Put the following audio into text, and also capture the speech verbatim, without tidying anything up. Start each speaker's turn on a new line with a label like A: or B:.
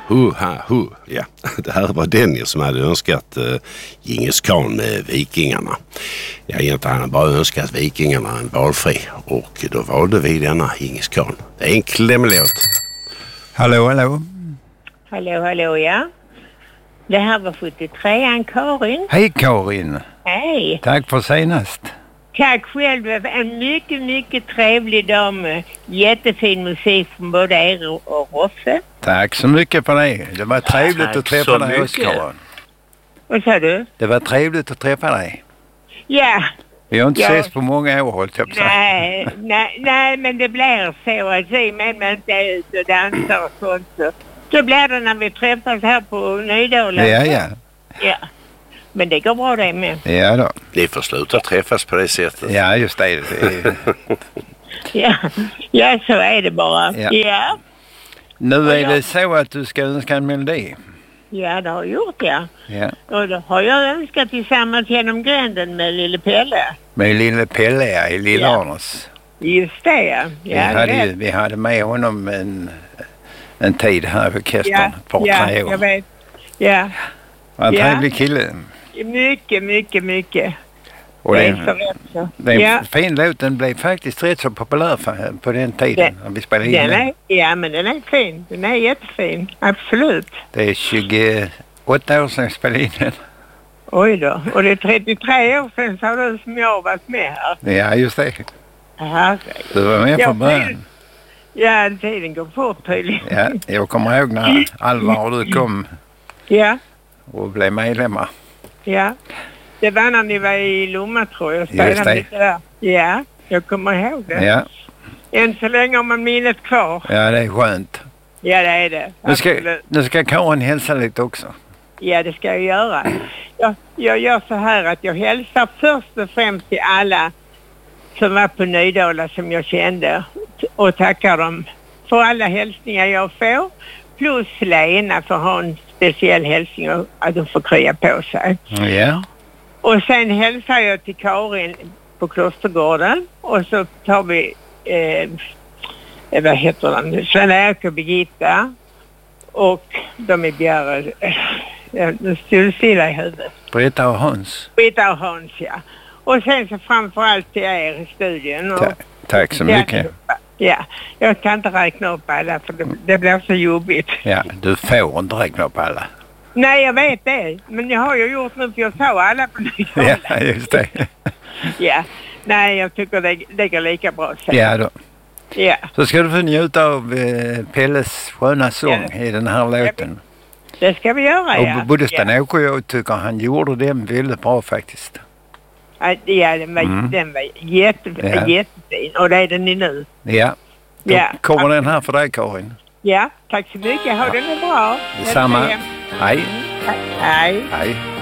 A: Hu, ha, hu. Ja, det här var Dennis som hade önskat uh, Djingis Khan med Vikingarna. Ja, egentligen hade han bara önskat Vikingarna en valfri. Och då valde vi denna Djingis Khan. Det är en klämmelåt.
B: Hallå, hallå.
C: Hallå, hallå, ja. Det här var sjuttiotre, Karin.
B: Hej Karin.
C: Hej.
B: Tack för senast.
C: Tack själv. En mycket, mycket trevlig dam. Jättefin musik från både er och Roffe.
B: Tack så mycket för det. Det var trevligt Tack att träffa dig också, Karin.
C: Vad sa du?
B: Det var trevligt att träffa dig.
C: Ja.
B: Vi har inte
C: ja.
B: ses på många år, hållt jag på
C: nej, nej, nej, men det blir så att se med mig inte ut och dansar och sånt. Så, så blir det när vi träffas här på Nydala.
B: Ja, ja.
C: Ja. Men det går bra det med.
B: Ja då.
A: Ni får sluta träffas på det sättet.
B: Ja, just det.
C: ja. ja, så är det bara. Ja. ja.
B: Nu är det så att du ska önska en melodi.
C: Ja, det har jag gjort, ja.
B: ja.
C: Och då har jag önskat tillsammans genom gränden med Lille Pelle.
B: Med Lille Pelle, ja, i Lillarnes.
C: Ja. Just det, ja. ja
B: vi, hade, ju, vi hade med honom en, en tid här i orkestern. Ja, ett par,
C: ja,
B: tre år.
C: jag vet. Ja.
B: En
C: ja.
B: trevlig kille.
C: Mycket, mycket, mycket.
B: Och
C: det är
B: den,
C: så rätt så.
B: Den
C: ja.
B: fin låt, den blev faktiskt rätt så populär för, på den tiden den, när vi spelade in
C: den.
B: den.
C: Är, ja, men den är fin. Den är jättefin. Absolut.
B: Det är tjugoåtta år sedan jag spelade in den.
C: Oj då. Och det är trettiotre år sedan sa du som jag har varit med här.
B: Ja, just det.
C: Aha,
B: du var med från början.
C: Ja, tiden går fort tydligen.
B: Ja, jag kommer ihåg när Alvar och du kom
C: ja.
B: och blev medlemmar.
C: Ja, det var när ni var i Lomma, tror jag.
B: Just det.
C: Lite där. Ja, jag kommer ihåg det.
B: Ja.
C: Än så länge har man minnet kvar.
B: Ja, det är skönt.
C: Ja, det är det.
B: Nu ska, nu ska Karin hälsa lite också.
C: Ja, det ska jag göra. Jag, jag gör så här att jag hälsar först och främst till alla som var på Nydala som jag kände och tackar dem för alla hälsningar jag får. Plus Lena för att ha en speciell hälsning och att de får krya på sig.
B: Ja.
C: Och sen hälsar jag till Karin på Klostergården och så tar vi eh, vad heter de? Sven-Erik och Birgitta och de är Bjärre. Eh, nu står stilla i huvudet.
B: Britta och Hans.
C: Britta och Hans, ja. Och sen så framförallt till er i studion. Och,
B: Ta tack så mycket.
C: Ja, jag kan inte räkna upp alla för det, det blir så jobbigt.
B: Ja, du får inte räkna upp alla.
C: Nej, jag vet det. Men jag har ju gjort nu för jag sa alla på Nydala.
B: Ja, just det.
C: ja, nej jag tycker det, det går lika bra så.
B: Ja då.
C: Ja.
B: Så ska du få njuta av eh, Pelles sköna sång ja. i den här låten.
C: Det ska vi göra,
B: och
C: ja.
B: Och både Sten-Åke och jag tycker han gjorde den väldigt bra faktiskt.
C: Ja, den var, mm. den var jätte, ja. jättefin. Och det är den nu.
B: Ja. Då ja. kommer den här för dig, Karin.
C: Ja, tack så mycket. Ha ja. den är bra.
B: Detsamma. Hej.
C: Hej.
B: Hej.